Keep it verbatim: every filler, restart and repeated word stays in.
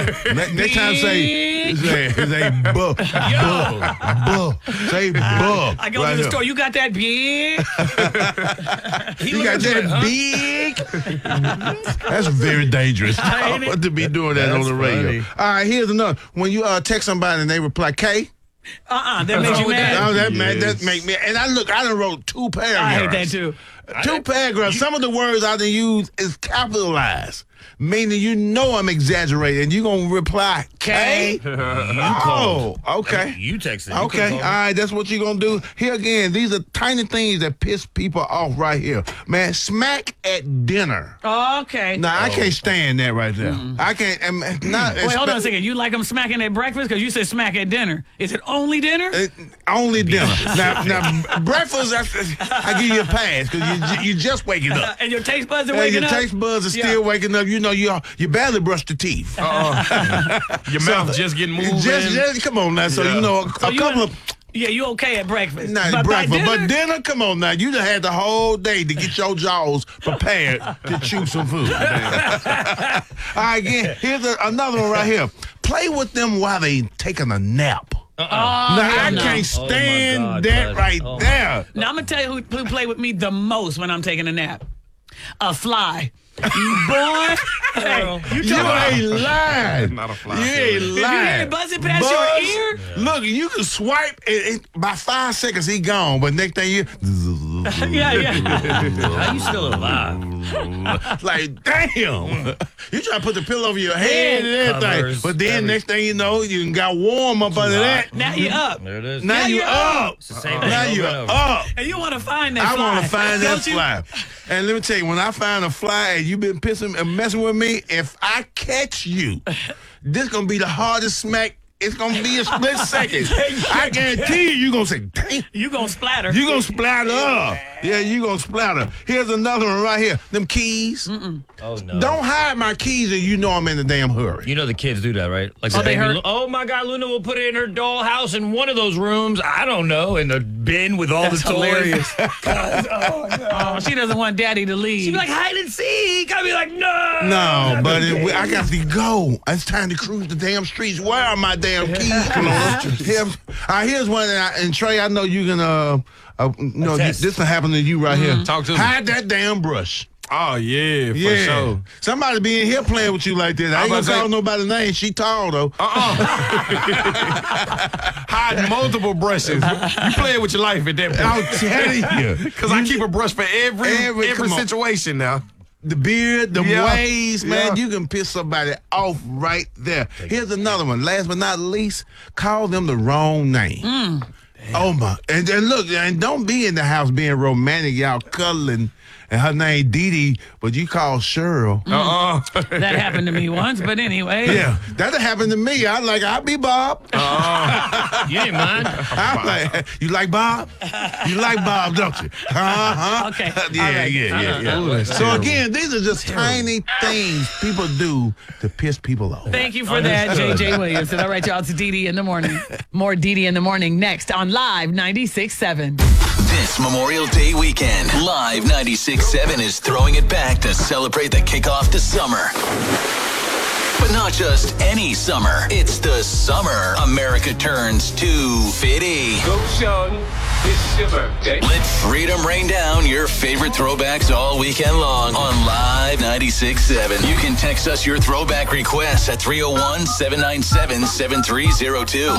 Ne- next time say, say, say, buh, buh, buh. Say buh. I go right to the here. store. You got that big? You got that big? That's very dangerous. What to be doing that That's on the radio? funny. All right, here's another. When you uh, text somebody and they reply K, Uh-uh. That makes you oh, mad. that, man, Yes. that make me. And I look, I done wrote two paragraphs. I hate that too. Two paragraphs. Some of the words I done use is capitalized, meaning you know I'm exaggerating. And you gonna reply K? Oh, okay. You texted. You Okay, couldn't all call me. right, that's what you're going to do. Here again, these are tiny things that piss people off right here. Man, smack at dinner. Okay. Now, I can't stand that right there. I can't, um, not, Wait, hold on a second. You like them smacking at breakfast? Because you said smack at dinner. Is it only dinner? Uh, only dinner. now, now, breakfast, I, I give you a pass because you, you just waking up. and your taste buds are And waking your up? taste buds are Yeah. still waking up. You know, you you barely brushed your teeth. Your mouth just getting moving. Just, just, come on now. So, Yeah. you know, a, So a you couple in- of... Yeah, you okay at breakfast. Not but by breakfast, dinner? but dinner, come on now. You done had the whole day to get your jaws prepared to chew some food. All right, again, here's a, another one right here. Play with them while they taking a nap. Oh, now, I no. can't Oh, my stand God, that bud. right Oh. there. Now, I'm going to tell you who, who play with me the most when I'm taking a nap. A fly. Boy, hey, you You talking ain't lying. Not a fly. You ain't Did you lying. hear it buzzing past Buzz, your ear? Look, you can swipe, and, and by five seconds, he gone. But next thing you... yeah, yeah. How you still alive? Like, damn. You try to put the pillow over your head and everything. Covers, But then every- next thing you know, you got warm up under that. Now you up. There it is. Now, Now you you're up. It's the same thing Now over you and over. up. And you want to find that I fly. want to find that Don't you? fly. And let me tell you, when I find a fly and you been pissing and messing with me, if I catch you, this gonna be the hardest smack. It's gonna be a split second. I guarantee you, you gonna say, "Dang." You gonna splatter. You gonna splatter up. Yeah, you gonna splatter. Here's another one right here. Them keys. Oh no. Don't hide my keys and you know I'm in a damn hurry. You know the kids do that, right? Like, Oh, the they baby, hurt- oh my God, Luna will put it in her dollhouse in one of those rooms. I don't know, in the bin with all That's the toys. hilarious. Oh, she doesn't want daddy to leave. She'd be like, hide and seek. I'd be like, no. No, but it, I got to go. It's time to cruise the damn streets. Where are my damn keys? Come on. Here, uh, here's one, and, I, and Trey, I know you can, uh, uh, you know, Attest. this will happen to you right here. Talk to me. Hide that damn brush. Oh, yeah, for Yeah. sure. Somebody be in here playing with you like this. I ain't I'm gonna about to call say- nobody's name. She tall, though. Hide multiple brushes. You playing with your life at that point. I'm telling you. Because I keep a brush for every Every- every, come on. situation now. The beard, the Yeah. waves, man, Yeah. you can piss somebody off right there. Here's another one. Last but not least, call them the wrong name. Oh my! And then look, and don't be in the house being romantic, y'all cuddling, and her name Dee Dee, but you call Cheryl. Uh-uh. That happened to me once, but anyway. Yeah, that'll happen to me. I like, I'll be Bob. You ain't mind. I'm like, you like Bob? You like Bob, don't you? Uh-huh. Okay. Yeah, All right. yeah, yeah, yeah. Ooh, that's So terrible. again, these are just tiny things people do to piss people off. Thank you for that, J J Williamson. All right, y'all, it's Dee Dee in the morning. More Dee Dee in the morning next on Live ninety-six point seven. This Memorial Day weekend, Live ninety-six point seven is throwing it back to celebrate the kickoff to summer. But not just any summer. It's the summer America turns to Fitty. Go, Sean. It's your birthday. Let freedom rain down your favorite throwbacks all weekend long on Live ninety-six point seven. You can text us your throwback requests at three oh one, seven nine seven, seven three oh two.